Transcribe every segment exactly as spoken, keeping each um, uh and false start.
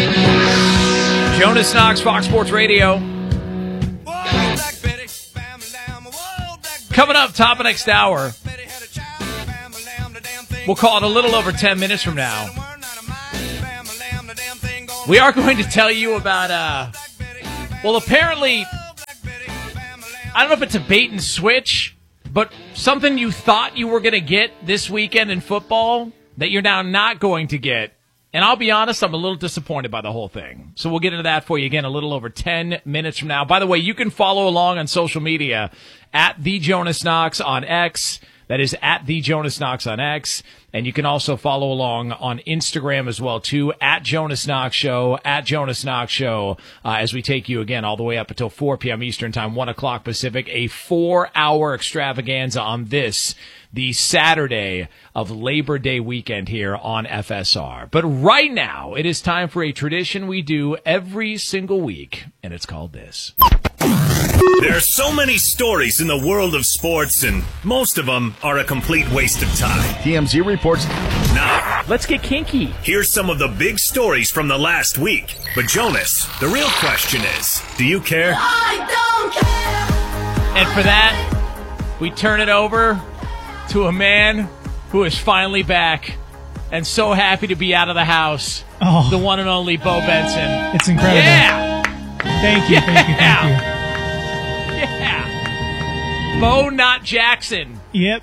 Jonas Knox, Fox Sports Radio. Coming up, top of next hour. We'll call it a little over ten minutes from now. We are going to tell you about, uh, well, apparently, I don't know if it's a bait and switch, but something you thought you were going to get this weekend in football that you're now not going to get. And I'll be honest, I'm a little disappointed by the whole thing. So we'll get into that for you again a little over ten minutes from now. By the way, you can follow along on social media at The Jonas Knox on X. That is at The Jonas Knox on X. And you can also follow along on Instagram as well, too, at Jonas Knox Show, at Jonas Knox Show, uh, as we take you again all the way up until four p.m. Eastern Time, one o'clock Pacific, a four-hour extravaganza on this, the Saturday of Labor Day weekend here on F S R. But right now, it is time for a tradition we do every single week, and it's called this. There are so many stories in the world of sports, and most of them are a complete waste of time. T M Z reports. Now, let's get kinky. Here's some of the big stories from the last week. But Jonas, the real question is, do you care? I don't care. And for that, we turn it over to a man who is finally back and so happy to be out of the house. Oh. The one and only Bo Benson. It's incredible. Yeah. Thank you, yeah. thank you, thank you. Yeah. Bo, not Jackson. Yep.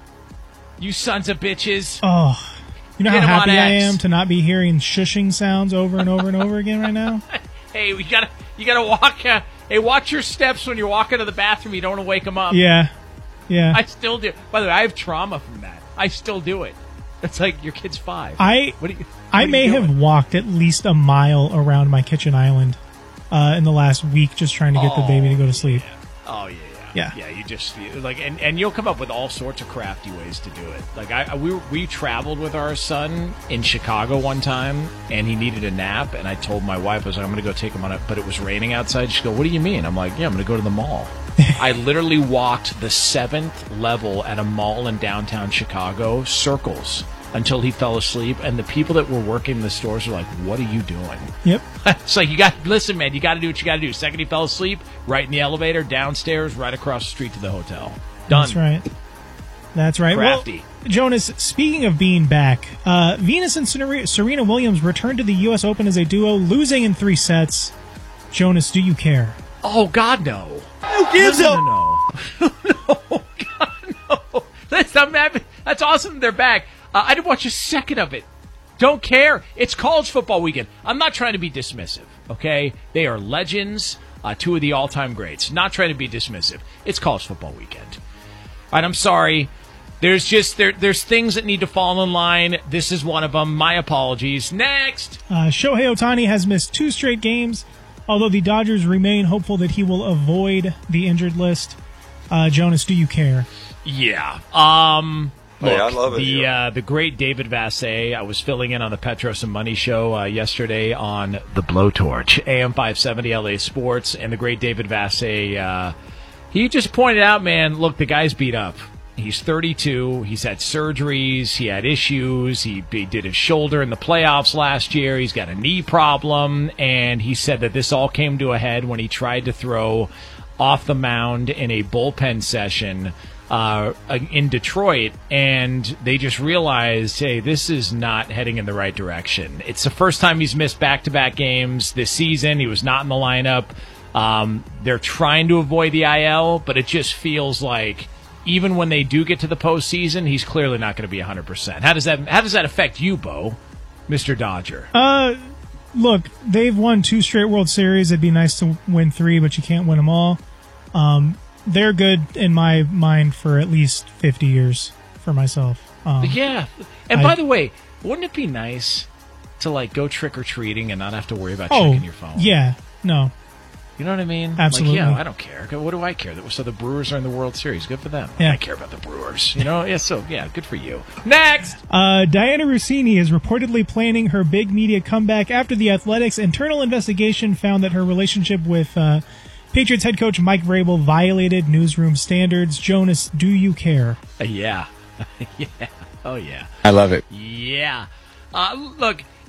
You sons of bitches. Oh. You know Get how happy I X. am to not be hearing shushing sounds over and over and over again right now? Hey, we gotta, you gotta walk. Uh, hey, watch your steps when you're walking to the bathroom. You don't want to wake them up. Yeah. Yeah. I still do. By the way, I have trauma from that. I still do it. It's like your kid's five. I, what do you, what I are you may doing? have walked at least a mile around my kitchen island uh, in the last week just trying to get oh, the baby to go to sleep. Yeah. Oh, yeah. Yeah, yeah. You just like, and, and you'll come up with all sorts of crafty ways to do it. Like I, we we traveled with our son in Chicago one time, and he needed a nap, and I told my wife, I was like, I'm going to go take him on it, but it was raining outside. She go, what do you mean? I'm like, yeah, I'm going to go to the mall. I literally walked the seventh level at a mall in downtown Chicago, circles, until he fell asleep, and the people that were working in the stores were like, what are you doing? Yep. It's like, you got listen, man, you got to do what you got to do. Second he fell asleep, right in the elevator, downstairs, right across the street to the hotel. Done. That's right. That's right. Crafty. Well, Jonas, speaking of being back, uh, Venus and Serena Williams returned to the U S Open as a duo, losing in three sets. Jonas, do you care? Oh, God, no. Who gives no, a... No, no, no. no. God, no. That's, I'm happy. That's awesome they're back. Uh, I didn't watch a second of it. Don't care. It's college football weekend. I'm not trying to be dismissive, okay? They are legends, uh, two of the all-time greats. Not trying to be dismissive. It's college football weekend. All right, I'm sorry. There's just there. There's things that need to fall in line. This is one of them. My apologies. Next. Uh, Shohei Ohtani has missed two straight games, although the Dodgers remain hopeful that he will avoid the injured list. Uh, Jonas, do you care? Yeah. Um... Look, Hey, I love it, the yeah. uh, the great David Vassay. I was filling in on the Petros and Money show uh, yesterday on the Blowtorch, A M five seventy L A Sports, and the great David Vassay. Uh, he just pointed out, man, look, the guy's beat up. He's thirty-two. He's had surgeries. He had issues. He, he did his shoulder in the playoffs last year. He's got a knee problem, and he said that this all came to a head when he tried to throw off the mound in a bullpen session Uh, in Detroit, and they just realized, hey, this is not heading in the right direction. It's the first time he's missed back-to-back games this season. He was not in the lineup. Um, they're trying to avoid the I L, but it just feels like even when they do get to the postseason, he's clearly not going to be one hundred percent. How does that How does that affect you, Bo, Mister Dodger? Uh, look, they've won two straight World Series. It'd be nice to win three, but you can't win them all. Um, they're good in my mind for at least fifty years for myself. Um, yeah. And I, by the way, wouldn't it be nice to like go trick-or-treating and not have to worry about oh, checking your phone? Yeah. No. You know what I mean? Absolutely. Like, yeah, I don't care. What do I care? So the Brewers are in the World Series. Good for them. Yeah. I care about the Brewers. You know? Yeah, so, yeah, good for you. Next! Uh, Diana Rossini is reportedly planning her big media comeback after the Athletics' internal investigation found that her relationship with uh, Patriots head coach Mike Vrabel violated newsroom standards. Jonas, do you care? Uh, yeah. yeah. Oh, yeah. I love it. Yeah. Uh, look,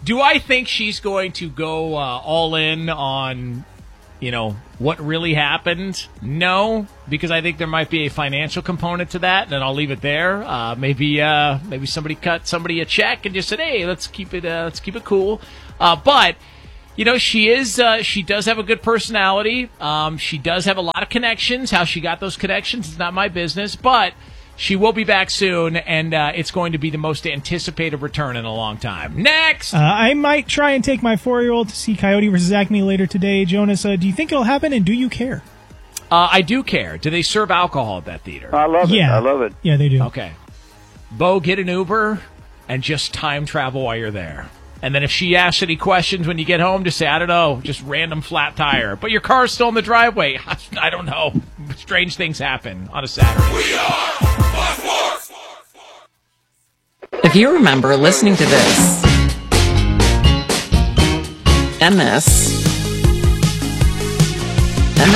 Do I think she's going to go uh, all in on, you know, what really happened? No, because I think there might be a financial component to that, and I'll leave it there. Uh, maybe uh, maybe somebody cut somebody a check and just said, "Hey, let's keep it uh, let's keep it cool." Uh, but you know, she is uh, she does have a good personality. Um, she does have a lot of connections. How she got those connections is not my business, but she will be back soon, and uh, it's going to be the most anticipated return in a long time. Next! Uh, I might try and take my four-year-old to see Coyote versus Acme later today. Jonas, uh, do you think it'll happen, and do you care? Uh, I do care. Do they serve alcohol at that theater? I love it. Yeah. I love it. Yeah, they do. Okay. Bo, get an Uber and just time travel while you're there. And then if she asks any questions when you get home, just say, I don't know, just random flat tire. But your car's still in the driveway. I don't know. Strange things happen on a Saturday. We are Fox Sports. If you remember listening to this, and this, and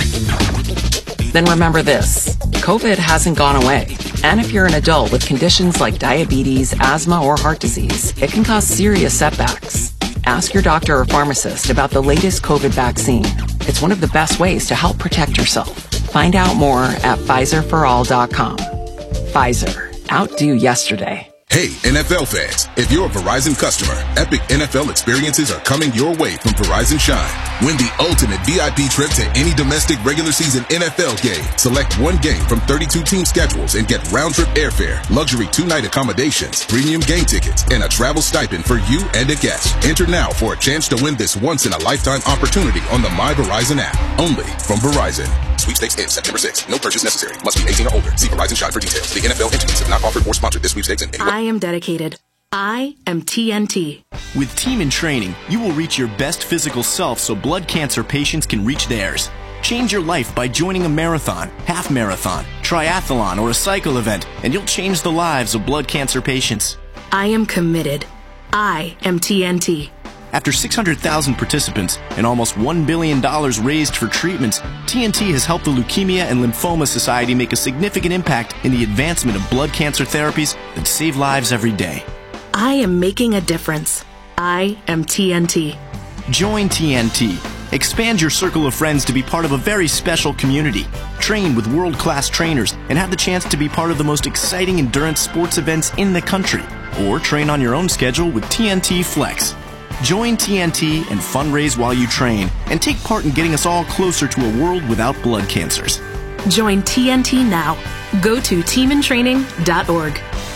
this, then remember this. COVID hasn't gone away. And if you're an adult with conditions like diabetes, asthma, or heart disease, it can cause serious setbacks. Ask your doctor or pharmacist about the latest COVID vaccine. It's one of the best ways to help protect yourself. Find out more at Pfizer for all dot com. Pfizer. Outdo yesterday. Hey, N F L fans, if you're a Verizon customer, epic N F L experiences are coming your way from Verizon Shine. Win the ultimate V I P trip to any domestic regular season N F L game. Select one game from thirty-two team schedules and get round-trip airfare, luxury two-night accommodations, premium game tickets, and a travel stipend for you and a guest. Enter now for a chance to win this once-in-a-lifetime opportunity on the My Verizon app. Only from Verizon. Sweepstakes ends September sixth. No purchase necessary. Must be eighteen or older. See Verizon Shine for details. The N F L entities have not offered or sponsored this sweepstakes in any way. I am dedicated. I am T N T. With Team in Training, you will reach your best physical self so blood cancer patients can reach theirs. Change your life by joining a marathon, half marathon, triathlon, or a cycle event, and you'll change the lives of blood cancer patients. I am committed. I am T N T. After six hundred thousand participants and almost one billion dollars raised for treatments, T N T has helped the Leukemia and Lymphoma Society make a significant impact in the advancement of blood cancer therapies that save lives every day. I am making a difference. I am T N T. Join T N T. Expand your circle of friends to be part of a very special community. Train with world-class trainers and have the chance to be part of the most exciting endurance sports events in the country. Or train on your own schedule with T N T Flex. Join T N T and fundraise while you train, and take part in getting us all closer to a world without blood cancers. Join T N T now. Go to team in training dot org.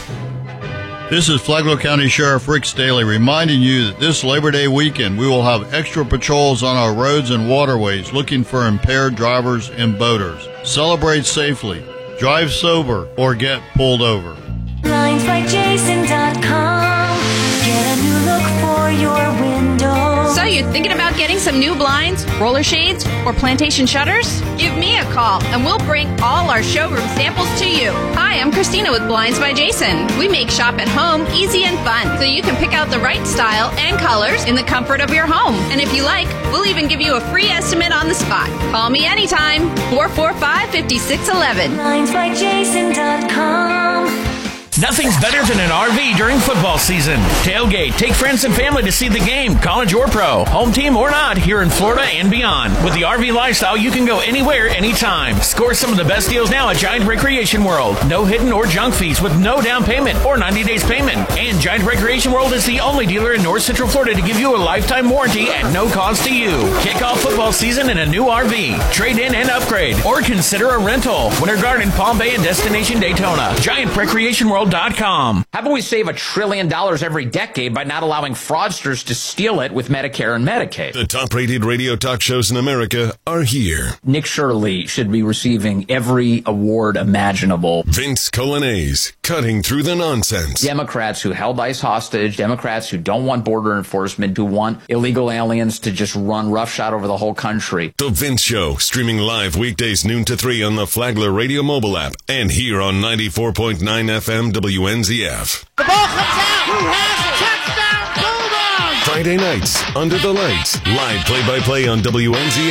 This is Flagler County Sheriff Rick Staley reminding you that this Labor Day weekend we will have extra patrols on our roads and waterways looking for impaired drivers and boaters. Celebrate safely, drive sober, or get pulled over. Blinds by Jason dot com. Get a new look for your window. So you're thinking about getting some new blinds, roller shades, or plantation shutters? Give me a call and we'll bring all our showroom samples to you. Hi, I'm Christina with Blinds by Jason. We make shop at home easy and fun so you can pick out the right style and colors in the comfort of your home. And if you like, we'll even give you a free estimate on the spot. Call me anytime. four four five, five six one one. Blinds by Jason dot com. Nothing's better than an R V during football season. Tailgate, take friends and family to see the game, college or pro, home team or not, here in Florida and beyond. With the R V lifestyle, you can go anywhere, anytime. Score some of the best deals now at Giant Recreation World. No hidden or junk fees with no down payment or ninety days payment. And Giant Recreation World is the only dealer in North Central Florida to give you a lifetime warranty at no cost to you. Kick off football season in a new R V. Trade in and upgrade. Or consider a rental. Winter Garden, Palm Bay, and Destination Daytona. Giant Recreation World. How about we save a trillion dollars every decade by not allowing fraudsters to steal it with Medicare and Medicaid? The top-rated radio talk shows in America are here. Nick Shirley should be receiving every award imaginable. Vince Colanese, cutting through the nonsense. Democrats who held ICE hostage, Democrats who don't want border enforcement, who want illegal aliens to just run roughshod over the whole country. The Vince Show, streaming live weekdays noon to three on the Flagler Radio mobile app and here on ninety-four point nine F M W N Z F. The ball comes out. Who has it? Touchdown, Bulldogs! Friday nights, under the lights, live play-by-play on W N Z